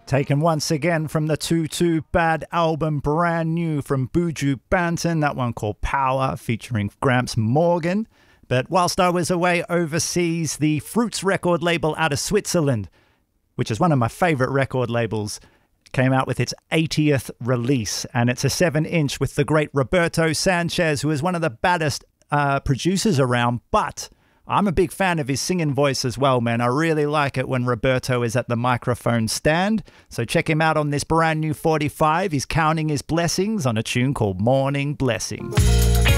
Taken once again from the 22 Bad album, brand new from Buju Banton, that one called Power, featuring Gramps Morgan. But whilst I was away overseas, the Fruits record label out of Switzerland, which is one of my favourite record labels, came out with its 80th release, and it's a 7-inch with the great Roberto Sanchez, who is one of the baddest producers around, but I'm a big fan of his singing voice as well, man. I really like it when Roberto is at the microphone stand. So check him out on this brand new 45. He's counting his blessings on a tune called Morning Blessings.